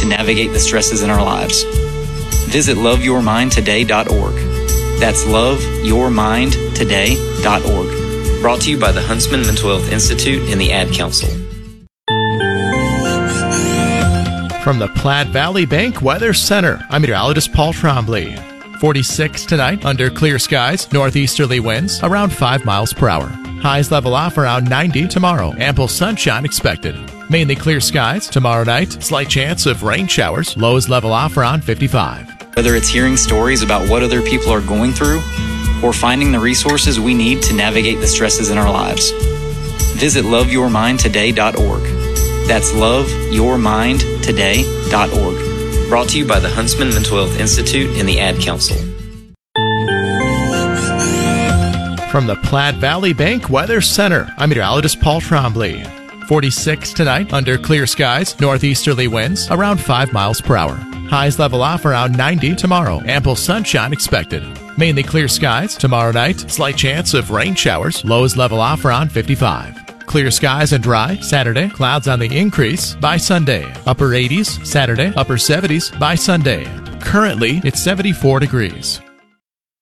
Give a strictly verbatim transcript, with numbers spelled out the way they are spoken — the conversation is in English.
to navigate the stresses in our lives. Visit love your mind today dot org. That's love your mind today dot org. Brought to you by the Huntsman Mental Health Institute and the Ad Council. From the Platte Valley Bank Weather Center, I'm meteorologist Paul Trombley. forty-six tonight under clear skies, northeasterly winds around five miles per hour. Highs level off around ninety tomorrow. Ample sunshine expected. Mainly clear skies tomorrow night. Slight chance of rain showers. Lows level off around fifty-five. Whether it's hearing stories about what other people are going through or finding the resources we need to navigate the stresses in our lives, visit love your mind today dot org. That's love your mind today dot org. Brought to you by the Huntsman Mental Health Institute and the Ad Council. From the Platte Valley Bank Weather Center, I'm meteorologist Paul Trombley. forty-six tonight under clear skies, northeasterly winds around five miles per hour. Highs level off around ninety tomorrow. Ample sunshine expected. Mainly clear skies tomorrow night. Slight chance of rain showers. Lows level off around fifty-five. Clear skies and dry Saturday. Clouds on the increase by Sunday. Upper eighties Saturday. Upper seventies by Sunday. Currently, it's seventy-four degrees.